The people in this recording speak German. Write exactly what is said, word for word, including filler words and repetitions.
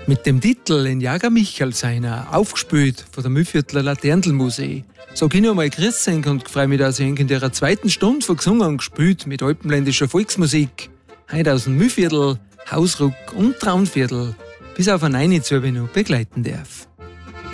Mit dem Titel «In Jager Michal seiner», aufgespielt von der Mühlviertler Laterndelmusee. Sag ich noch mal Grüß euch und freue mich, dass ich in der zweiten Stunde von gesungen und gespielt mit alpenländischer Volksmusik. Heute aus dem Mühlviertel, Hausruck und Traunviertel bis auf ein Einizubi noch begleiten darf.